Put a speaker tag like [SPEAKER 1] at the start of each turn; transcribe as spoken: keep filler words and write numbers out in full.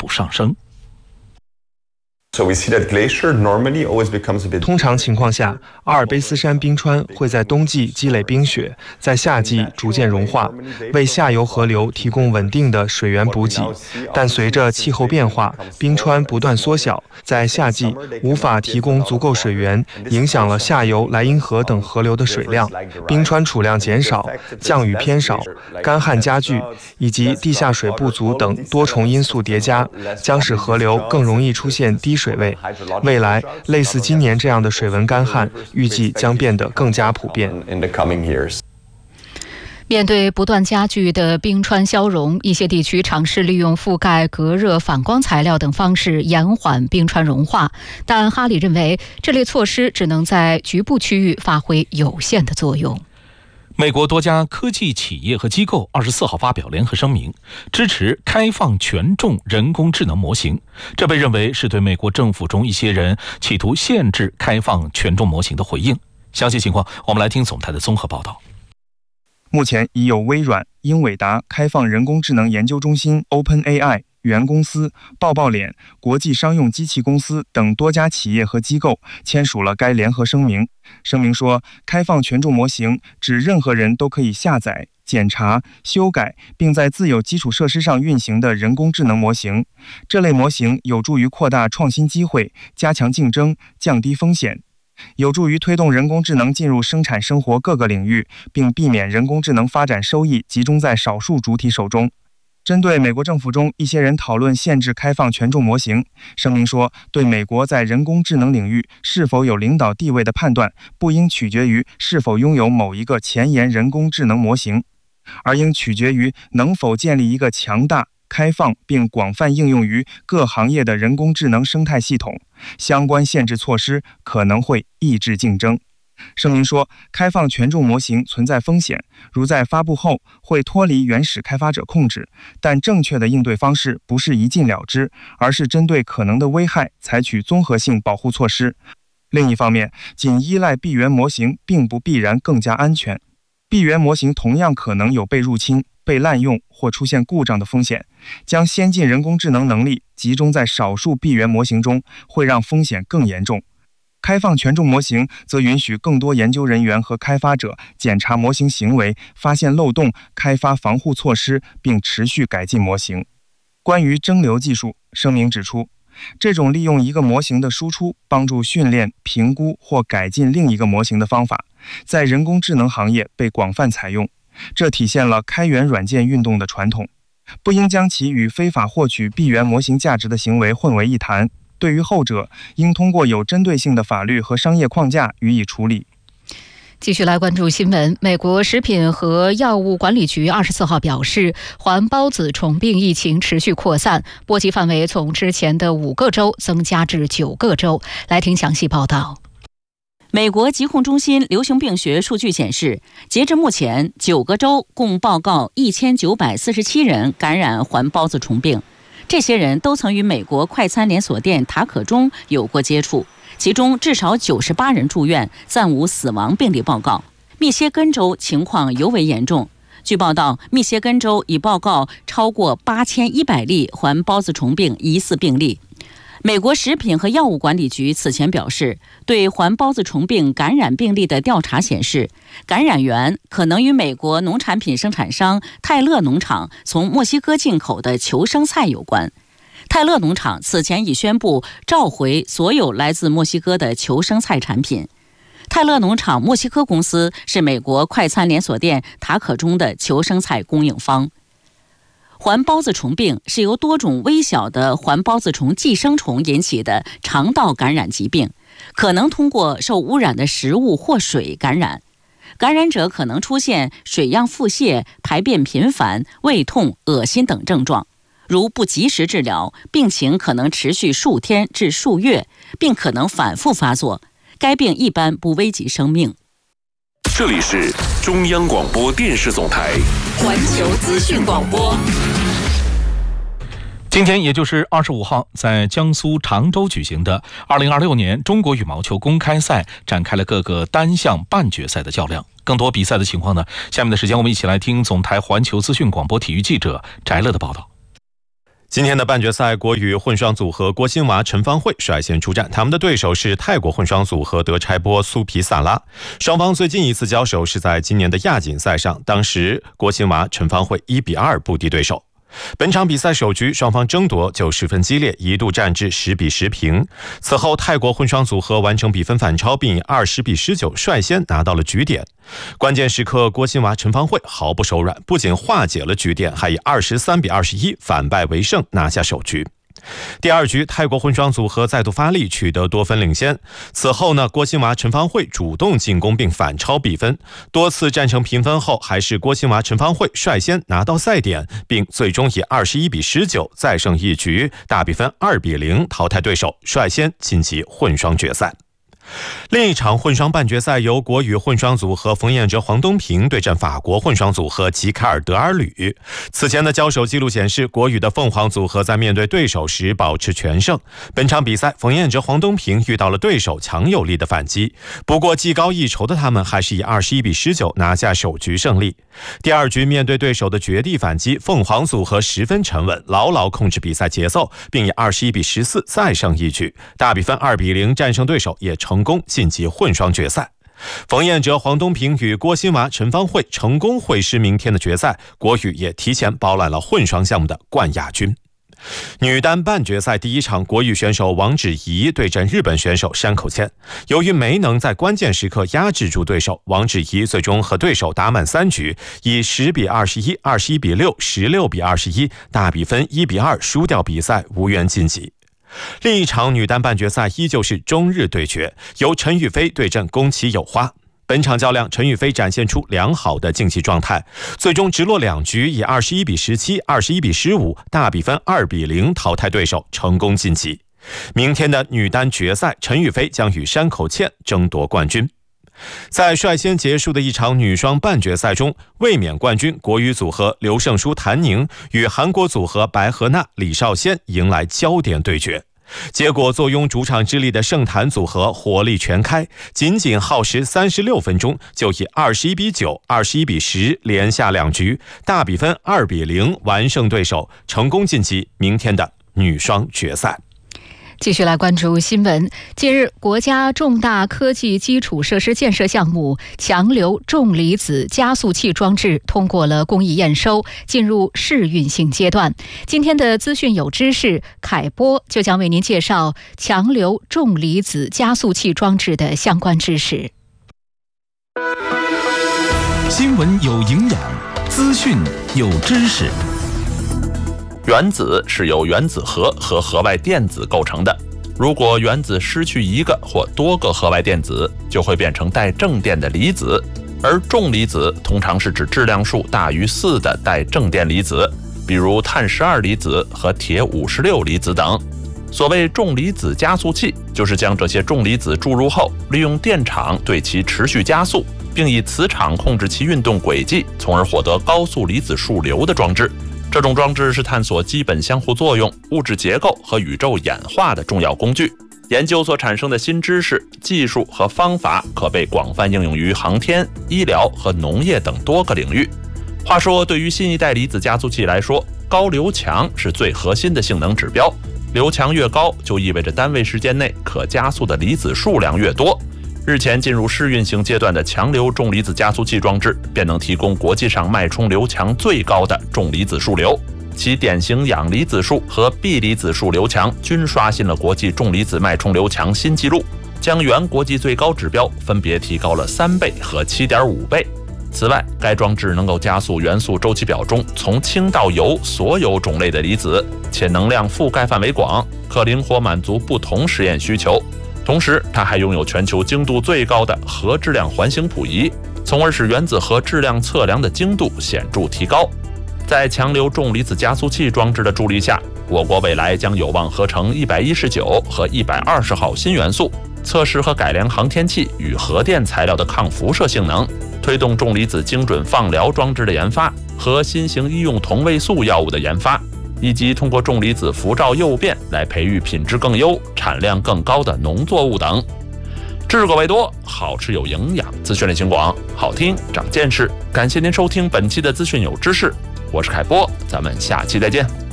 [SPEAKER 1] 步上升。
[SPEAKER 2] 通常情况下，阿尔卑斯山冰川会在冬季积累冰雪，在夏季逐渐融化，为下游河流提供稳定的水源补给。但随着气候变化，冰川不断缩小，在夏季无法提供足够水源，影响了下游莱茵河等河流的水量，冰川储量减少，降雨偏少，干旱加剧，以及地下水不足等多重因素叠加，将使河流更容易出现低水位。未来，类似今年这样的水文干旱，预计将变得更加普遍。
[SPEAKER 3] 面对不断加剧的冰川消融，一些地区尝试利用覆盖、隔热、反光材料等方式延缓冰川融化，但哈里认为这类措施只能在局部区域发挥有限的作用。
[SPEAKER 1] 美国多家科技企业和机构二十四号发表联合声明，支持开放权重人工智能模型。这被认为是对美国政府中一些人企图限制开放权重模型的回应。详细情况，我们来听总台的综合报道。
[SPEAKER 2] 目前已有微软、英伟达开放人工智能研究中心 OpenAI、原公司、抱抱脸、国际商用机器公司等多家企业和机构签署了该联合声明。声明说，开放权重模型指任何人都可以下载、检查、修改，并在自有基础设施上运行的人工智能模型。这类模型有助于扩大创新机会，加强竞争，降低风险，有助于推动人工智能进入生产生活各个领域，并避免人工智能发展收益集中在少数主体手中。针对美国政府中一些人讨论限制开放权重模型，声明说，对美国在人工智能领域是否有领导地位的判断，不应取决于是否拥有某一个前沿人工智能模型，而应取决于能否建立一个强大、开放并广泛应用于各行业的人工智能生态系统。相关限制措施可能会抑制竞争。声明说，开放权重模型存在风险，如在发布后会脱离原始开发者控制，但正确的应对方式不是一禁了之，而是针对可能的危害采取综合性保护措施。另一方面，仅依赖闭源模型并不必然更加安全，闭源模型同样可能有被入侵、被滥用或出现故障的风险。将先进人工智能能力集中在少数闭源模型中，会让风险更严重。开放权重模型则允许更多研究人员和开发者检查模型行为，发现漏洞，开发防护措施，并持续改进模型。关于蒸馏技术，声明指出，这种利用一个模型的输出帮助训练、评估或改进另一个模型的方法，在人工智能行业被广泛采用，这体现了开源软件运动的传统，不应将其与非法获取闭源模型价值的行为混为一谈。对于后者，应通过有针对性的法律和商业框架予以处理。
[SPEAKER 3] 继续来关注新闻。美国食品和药物管理局二十四号表示，环孢子虫病疫情持续扩散，波及范围从之前的五个州增加至九个州。来听详细报道。
[SPEAKER 4] 美国疾控中心流行病学数据显示，截至目前，九个州共报告一千九百四十七人感染环孢子虫病。这些人都曾与美国快餐连锁店塔可中有过接触，其中至少九十八人住院，暂无死亡病例报告。密歇根州情况尤为严重，据报道，密歇根州已报告超过八千一百例环孢子虫病疑似病例。美国食品和药物管理局此前表示，对环孢子虫病感染病例的调查显示，感染源可能与美国农产品生产商泰勒农场从墨西哥进口的球生菜有关。泰勒农场此前已宣布召回所有来自墨西哥的球生菜产品。泰勒农场墨西哥公司是美国快餐连锁店塔可中的球生菜供应方。环孢子虫病是由多种微小的环孢子虫寄生虫引起的肠道感染疾病，可能通过受污染的食物或水感染。感染者可能出现水样腹泻、排便频繁、胃痛、恶心等症状。如不及时治疗，病情可能持续数天至数月，并可能反复发作。该病一般不危及生命。
[SPEAKER 5] 这里是中央广播电视总台环球资讯广播。
[SPEAKER 1] 今天也就是二十五号，在江苏常州举行的二零二六年中国羽毛球公开赛展开了各个单项半决赛的较量。更多比赛的情况呢，下面的时间我们一起来听总台环球资讯广播体育记者翟乐的报道。
[SPEAKER 6] 今天的半决赛，国羽混双组合郭欣娃、陈芳慧率先出战，他们的对手是泰国混双组合德差波、苏皮萨拉。双方最近一次交手是在今年的亚锦赛上，当时郭欣娃、陈芳慧一比二不敌对手。本场比赛首局双方争夺就十分激烈，一度战至十比十平。此后泰国混双组合完成比分反超，并以二十比十九率先拿到了局点。关键时刻，郭欣娃、陈芳慧毫不手软，不仅化解了局点，还以二十三比二十一反败为胜，拿下首局。第二局，泰国混双组合再度发力，取得多分领先。此后呢，郭欣娃、陈芳慧主动进攻并反超比分，多次战成平分后，还是郭欣娃、陈芳慧率先拿到赛点，并最终以二十一比十九再胜一局，大比分二比零淘汰对手，率先晋级混双决赛。另一场混双半决赛由国羽混双组合冯彦哲、黄东萍对阵法国混双组合吉凯尔德尔吕。此前的交手记录显示，国羽的凤凰组合在面对对手时保持全胜。本场比赛，冯彦哲、黄东萍遇到了对手强有力的反击，不过技高一筹的他们还是以二十一比十九拿下首局胜利。第二局面对对手的绝地反击，凤凰组合十分沉稳，牢牢控制比赛节奏，并以二十一比十四再胜一局，大比分二比零战胜对手，也成功晋级混双决赛。冯彦哲、黄东萍与郭欣娃、陈芳慧成功会师明天的决赛，国羽也提前包揽了混双项目的冠亚军。女单半决赛第一场，国羽选手王芷怡对阵日本选手山口茜。由于没能在关键时刻压制住对手，王芷怡最终和对手打满三局，以十比二十一、二十一比六、十六比二十一大比分一比二输掉比赛，无缘晋级。另一场女单半决赛依旧是中日对决，由陈雨菲对阵宫崎友花。本场较量，陈雨菲展现出良好的竞技状态，最终直落两局以二十一比十七、二十一比十五大比分二比零淘汰对手，成功晋级。明天的女单决赛，陈雨菲将与山口茜争夺冠军。在率先结束的一场女双半决赛中，卫冕冠军国羽组合刘胜书、谭宁与韩国组合白河娜、李少先迎来焦点对决。结果，坐拥主场之力的盛谭组合火力全开，仅仅耗时三十六分钟，就以二十一比九、二十一比十连下两局，大比分二比零完胜对手，成功晋级明天的女双决赛。
[SPEAKER 3] 继续来关注新闻。近日，国家重大科技基础设施建设项目强流重离子加速器装置通过了工艺验收，进入试运行阶段。今天的资讯有知识，凯波就将为您介绍强流重离子加速器装置的相关知识。
[SPEAKER 1] 新闻有营养，资讯有知识。
[SPEAKER 7] 原子是由原子核和核外电子构成的。如果原子失去一个或多个核外电子，就会变成带正电的离子。而重离子通常是指质量数大于四的带正电离子，比如碳十二离子和铁五十六离子等。所谓重离子加速器，就是将这些重离子注入后，利用电场对其持续加速，并以磁场控制其运动轨迹，从而获得高速离子数流的装置。这种装置是探索基本相互作用、物质结构和宇宙演化的重要工具。研究所产生的新知识、技术和方法可被广泛应用于航天、医疗和农业等多个领域。话说，对于新一代离子加速器来说，高流强是最核心的性能指标。流强越高，就意味着单位时间内可加速的离子数量越多。日前进入试运行阶段的强流重离子加速器装置，便能提供国际上脉冲流强最高的重离子数流。其典型氧离子数和铋离子数流强均刷新了国际重离子脉冲流强新纪录，将原国际最高指标分别提高了三倍和七点五倍。此外，该装置能够加速元素周期表中从氢到铀所有种类的离子，且能量覆盖范围广，可灵活满足不同实验需求。同时，它还拥有全球精度最高的核质量环形谱仪，从而使原子核质量测量的精度显著提高。在强流重离子加速器装置的助力下，我国未来将有望合成一百一十九和一百二十号新元素，测试和改良航天器与核电材料的抗辐射性能，推动重离子精准放疗装置的研发和新型医用同位素药物的研发，以及通过重离子辐照诱变来培育品质更优、产量更高的农作物等。知个为多，好吃有营养，资讯类型广，好听长见识。感谢您收听本期的资讯有知识，我是凯波，咱们下期再见。